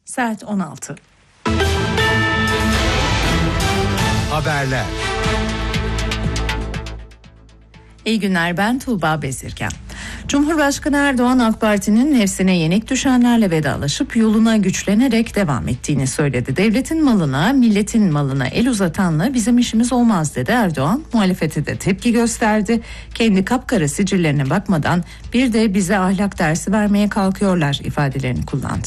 Saat 16. Haberler. İyi günler, ben Tuğba Bezirgen. Cumhurbaşkanı Erdoğan AK Parti'nin nefsine yenik düşenlerle vedalaşıp yoluna güçlenerek devam ettiğini söyledi. Devletin malına, milletin malına el uzatanla bizim işimiz olmaz dedi Erdoğan. Muhalefete de tepki gösterdi. Kendi kapkara sicillerine bakmadan bir de bize ahlak dersi vermeye kalkıyorlar ifadelerini kullandı.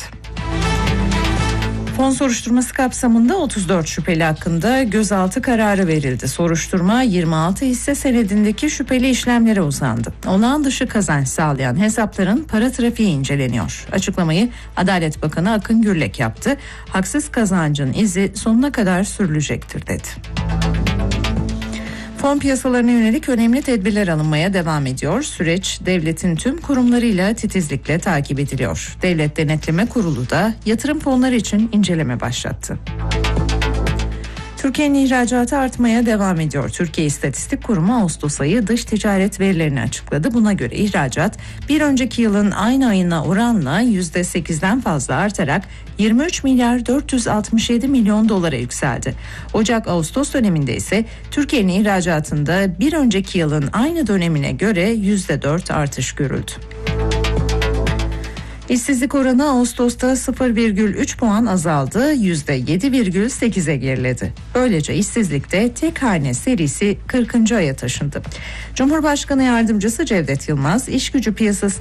Fon soruşturması kapsamında 34 şüpheli hakkında gözaltı kararı verildi. Soruşturma 26 hisse senedindeki şüpheli işlemlere uzandı. Olağan dışı kazanç sağlayan hesapların para trafiği inceleniyor. Açıklamayı Adalet Bakanı Akın Gürlek yaptı. Haksız kazancın izi sonuna kadar sürülecektir dedi. Fon piyasalarına yönelik önemli tedbirler alınmaya devam ediyor. Süreç devletin tüm kurumlarıyla titizlikle takip ediliyor. Devlet Denetleme Kurulu da yatırım fonları için inceleme başlattı. Türkiye'nin ihracatı artmaya devam ediyor. Türkiye İstatistik Kurumu Ağustos ayı dış ticaret verilerini açıkladı. Buna göre ihracat bir önceki yılın aynı ayına oranla %8'den fazla artarak 23 milyar 467 milyon dolara yükseldi. Ocak-Ağustos döneminde ise Türkiye'nin ihracatında bir önceki yılın aynı dönemine göre %4 artış görüldü. İşsizlik oranı Ağustos'ta 0,3 puan azaldı, %7,8'e geriledi. Böylece işsizlikte tek hane serisi 40. aya taşındı. Cumhurbaşkanı Yardımcısı Cevdet Yılmaz, iş gücü piyasası